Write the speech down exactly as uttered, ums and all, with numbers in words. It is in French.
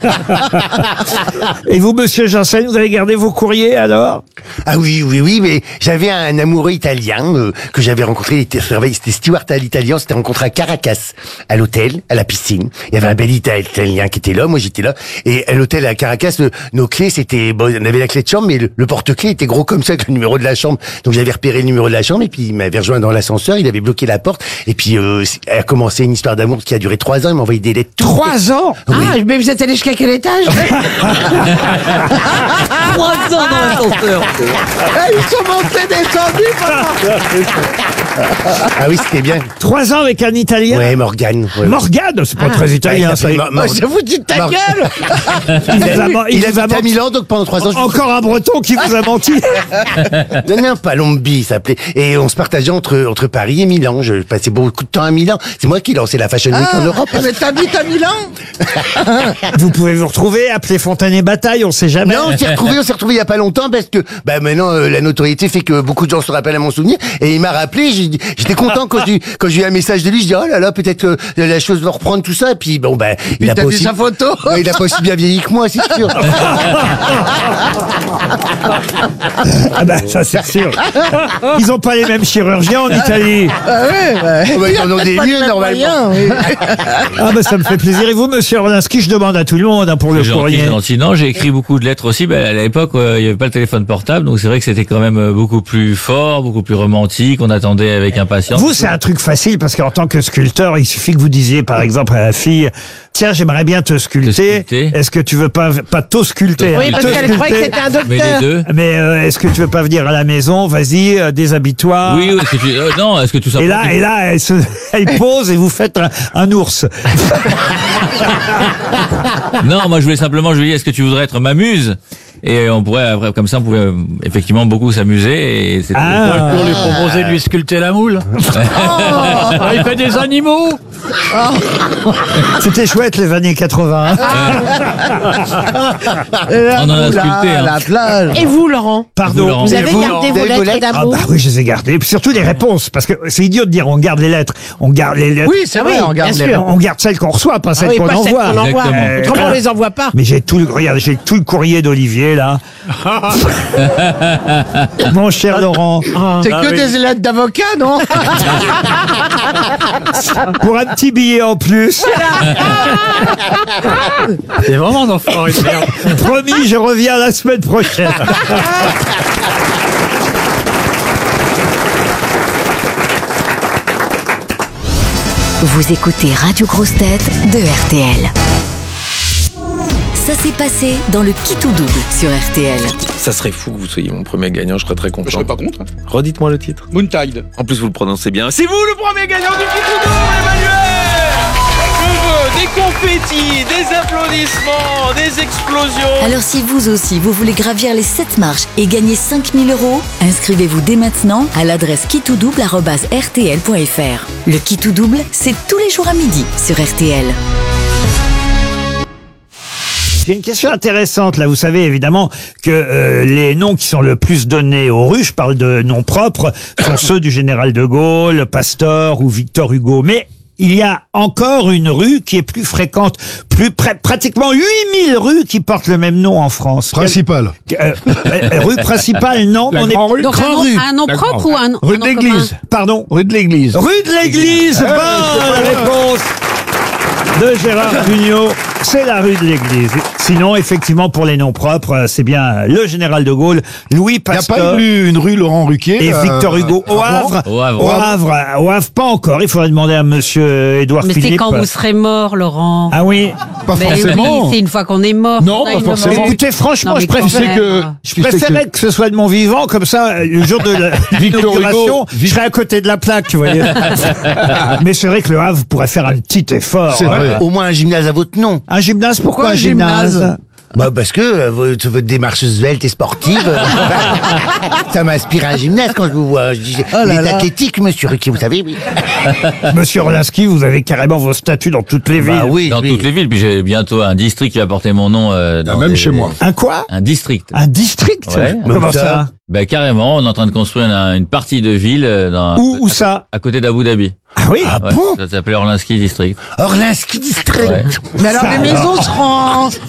Et vous, monsieur Janssen, vous avez gardé vos courriers alors? Ah oui, oui, oui, mais j'avais un amoureux italien euh, que j'avais rencontré, il était, c'était steward à l'italien, on s'était rencontré à Caracas, à l'hôtel, à la piscine. Il y avait un bel italien qui était là, moi j'étais là, et à l'hôtel à Caracas, le, nos clés, c'était, bon, on avait la clé de chambre, mais le, le porte-clés était gros comme ça, avec le numéro de la chambre. Donc j'avais repéré le numéro de la chambre, et puis il m'avait rejoint dans l'ascenseur, il avait bloqué la porte, et puis euh, a commencé une histoire d'amour qui a duré trois ans, il m'a envoyé des lettres. Trois ans? Oui. Ah, mais vous êtes allé jusqu'à quel étage? Trois ans dans l'ascenseur. Ils sont montés, descendus pendant... Ah oui, c'était bien. Trois ans avec un Italien? Ouais, Morgane. Ouais. Morgane, c'est pas très italien, ça. Mor- Mor- Je vous dis de ta Mor- gueule. Il vous a, Il il a vous a habité à menti. Milan, donc pendant trois ans, je Encore un breton qui vous a menti. Non, non, Palombi, ça s'appelait. Et on se partageait entre, entre Paris et Milan. Je passais beaucoup de temps à Milan. C'est moi qui lançais la Fashion Week en Europe. Mais t'habites à Milan? Vous pouvez vous retrouver, appeler Fontaine et Bataille, on sait jamais. Non, on s'est retrouvés, on s'est retrouvés il y a pas longtemps parce que, bah, maintenant, euh, la notoriété fait que beaucoup de gens se rappellent à mon souvenir. Et il m'a rappelé, j'ai dit- j'étais content quand j'ai, quand j'ai eu un message de lui, je dis, oh là là, peut-être que la chose va reprendre tout ça. Et puis, bon, bah, il a T'as pas vu aussi, sa photo? Ouais, il a pas aussi bien vieilli que moi, c'est sûr. Ah bah, ça c'est sûr. Ils ont pas les mêmes chirurgiens en Italie. Ah ouais, bah. Oh, bah, ils en ont des Pas de mieux, même normalement. moyen, oui. Ah bah, ça me fait plaisir. Et vous, monsieur Orlinski, je demande à tout le monde hein, pour le C'est gentil, courrier. c'est gentil. Non, j'ai écrit beaucoup de lettres aussi. Ben, à l'époque, euh, il n'y avait pas le téléphone portable, donc c'est vrai que c'était quand même euh, beaucoup plus fort, beaucoup plus romantique. On attendait avec impatience. Vous, c'est un truc facile parce qu'en tant que sculpteur, il suffit que vous disiez, par exemple, à la fille, tiens, j'aimerais bien te sculpter. sculpter. Est-ce que tu veux pas, pas t'au sculpter, Oui, hein, parce te qu'elle croyait que sculpter. c'était un Mais les docteur. deux. Mais euh, est-ce que tu veux pas venir à la maison? Vas-y, euh, déshabille-toi. Oui, oui. Est-ce que tu... euh, non, est-ce que tout ça. Et là, et là, elle, se, elle pose et vous faites un, un ours. Non, moi je voulais simplement, je lui dis, est-ce que tu voudrais être ma muse? Et on pourrait, après, comme ça, on pouvait euh, effectivement beaucoup s'amuser. Et c'était Ah. Pour lui proposer de lui sculpter la moule. Ah, il fait des animaux. C'était chouette les années quatre-vingts. hein. La On en a moula, sculpté, hein. la plage. Et vous, Laurent? Pardon. Laurent. Vous Et avez vous, gardé vous vos avez vos lettres lettres Ah d'amour? bah oui, je les ai gardées. Et puis surtout les réponses, parce que c'est idiot de dire on garde les lettres. On garde les lettres. Oui, c'est vrai, oui, on garde bien les sûr. On garde celles qu'on reçoit, pas celles oui, qu'on pas celles envoie. qu'on envoie. Exactement. Autrement, on les envoie pas. Mais j'ai tout le, regarde, j'ai tout le courrier d'Olivier, là. Mon cher Laurent, C'est que des lettres d'avocat, non? pour un petit billet en plus, C'est vraiment un enfant et merde. promis, je reviens la semaine prochaine. Vous écoutez Radio Grosse Tête de R T L. Ça s'est passé dans le Qui tout double sur R T L. Ça serait fou que vous soyez mon premier gagnant, je serais très content. Je serais pas contre. Redites-moi le titre. Moontide. En plus, vous le prononcez bien. C'est vous le premier gagnant du Kitudo, Emmanuel. Je veux des confettis, des applaudissements, des explosions. Alors si vous aussi, vous voulez gravir les sept marches et gagner cinq mille euros, inscrivez-vous dès maintenant à l'adresse qui tout double arobase r t l point f r. Le Qui tout double, c'est tous les jours à midi sur R T L. J'ai une question intéressante là. Vous savez évidemment que euh, les noms qui sont le plus donnés aux rues, je parle de noms propres, sont ceux du général de Gaulle, Pasteur ou Victor Hugo. Mais il y a encore une rue qui est plus fréquente, plus près, pratiquement huit mille rues qui portent le même nom en France. Principal. Euh, euh, rue principale, non. La on est Grand Rue. Donc un Grand nom, rue. un nom La propre Grand- ou un, Rue un de nom l'Église. commun? Pardon. Rue de l'Église. Rue de l'Église. Bonne réponse de Gérard Jugnot. C'est la rue de l'Église. Sinon, effectivement, pour les noms propres, c'est bien le général de Gaulle, Louis Il n'y a Pasteur. pas une, une rue Laurent Ruquier Et euh, Victor Hugo au Havre. Au Havre. Au Havre, au Havre, pas encore. Il faudrait demander à monsieur Édouard Mais Philippe. c'est quand vous serez mort, Laurent. Ah oui. Pas Mais forcément. oui, c'est une fois qu'on est mort. Non, qu'on a pas une forcément. mort. Écoutez, franchement, Non, mais je quand préfère Tu sais que, même. je tu sais préférais que que... ce soit de mon vivant, comme ça, le jour de la- Victor l'inauguration, Hugo- je serais à côté de la plaque, tu voyez. Mais c'est vrai que le Havre pourrait faire un petit effort. C'est hein. vrai. Au moins un gymnase à votre nom. Un gymnase, pourquoi, Pourquoi un un gymnase, gymnase Bah parce que euh, votre, votre démarche svelte et sportive, euh, ça m'inspire à un gymnase quand je vous vois. Je dis, Oh là il est là. athlétique, monsieur Ruquier, vous savez, oui. Monsieur Orlinski, vous avez carrément vos statuts dans toutes les villes. Bah oui, Dans oui. toutes les villes, puis j'ai bientôt un district qui va porter mon nom. Euh, dans même des- chez moi. Un quoi? Un district. Un district? Ouais. Comment Où ça ça? Ben carrément, on est en train de construire une, une partie de ville euh, dans, Où, où ça? à côté d'Abu Dhabi. Ah oui? Ouais, bon ça s'appelait Orlinski District. Orlinski District. Ouais. Mais alors, Ça les maisons seront